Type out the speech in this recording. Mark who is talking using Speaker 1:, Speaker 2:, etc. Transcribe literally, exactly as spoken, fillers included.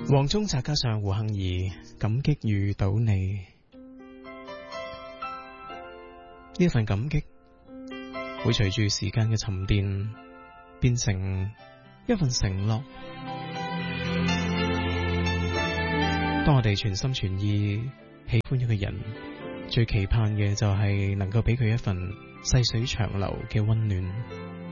Speaker 1: 黃宗澤加上胡杏兒，感激遇到你。呢份感激會隨住時間嘅沉澱變成一份承諾。當我哋全心全意喜歡一個人，最期盼嘅就係能夠俾佢一份細水長流嘅溫暖。